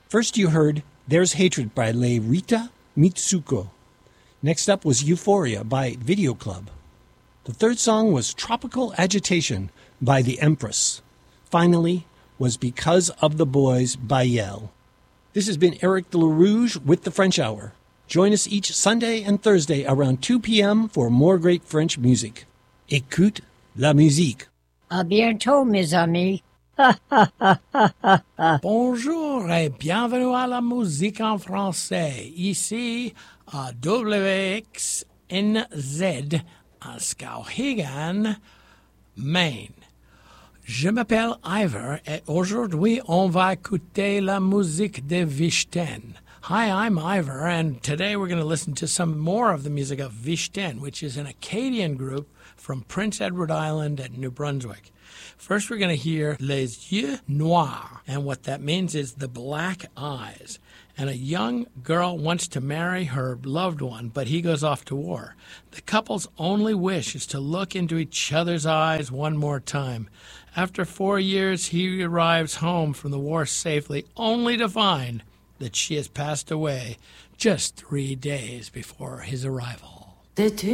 First you heard There's Hatred by Le Rita Mitsuko. Next up was Euphoria by Video Club. The third song was Tropical Agitation by The Empress. Finally was Because of the Boys by Yell. This has been Eric DeLaRouge with the French Hour. Join us each Sunday and Thursday around 2 p.m. for more great French music. Écoute la musique. À bientôt, mes amis. Bonjour et bienvenue à la musique en français. Ici à WXNZ à Skowhegan, Maine. Je m'appelle Ivor et aujourd'hui on va écouter la musique de Vichten. Hi, I'm Ivor, and today we're going to listen to some more of the music of Vichten, which is an Acadian group from Prince Edward Island at New Brunswick. First, we're going to hear Les Yeux Noirs, and what that means is the black eyes. And a young girl wants to marry her loved one, but he goes off to war. The couple's only wish is to look into each other's eyes one more time. After 4 years, he arrives home from the war safely, only to find that she has passed away just 3 days before his arrival.